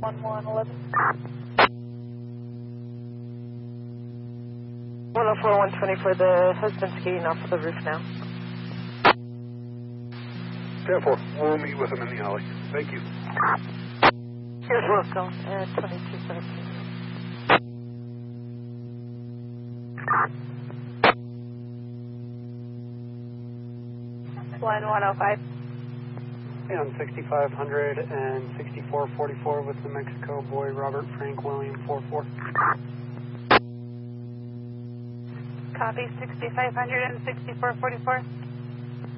1111. 104, 124, the husband's getting off of the roof now. 10-4, we'll meet with him in the alley. Thank you. You're welcome. 2217. Line 105. On 6500 and 6444 with New Mexico boy Robert Frank William 44. Copy 6500 and 6444.